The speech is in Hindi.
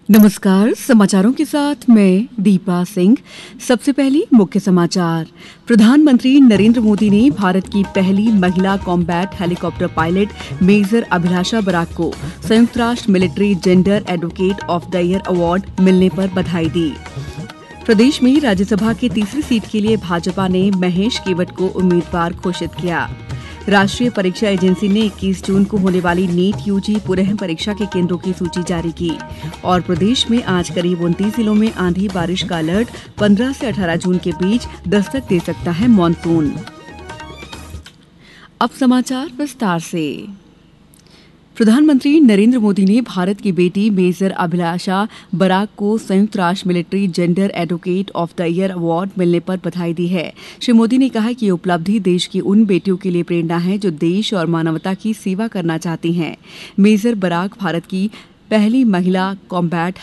नमस्कार, समाचारों के साथ मैं दीपा सिंह। सबसे पहले मुख्य समाचार। प्रधानमंत्री नरेंद्र मोदी ने भारत की पहली महिला कॉम्बैट हेलीकॉप्टर पायलट मेजर अभिलाषा बराक को संयुक्त राष्ट्र military gender advocate of the year award मिलने पर बधाई दी। प्रदेश में राज्यसभा की तीसरी सीट के लिए भाजपा ने महेश केवट को उम्मीदवार घोषित किया। राष्ट्रीय परीक्षा एजेंसी ने 21 जून को होने वाली नीट यूजी पुनः परीक्षा के केंद्रों की सूची जारी की। और प्रदेश में आज करीब 29 जिलों में आंधी बारिश का अलर्ट। 15 से 18 जून के बीच दस्तक दे सकता है मॉनसून। अब समाचार विस्तार से। प्रधानमंत्री नरेंद्र मोदी ने भारत की बेटी मेजर अभिलाषा बराक को संयुक्त राष्ट्र military gender advocate of the year award मिलने पर बधाई दी है। श्री मोदी ने कहा कि ये उपलब्धि देश की उन बेटियों के लिए प्रेरणा है जो देश और मानवता की सेवा करना चाहती हैं। मेजर बराक भारत की पहली महिला कॉम्बैट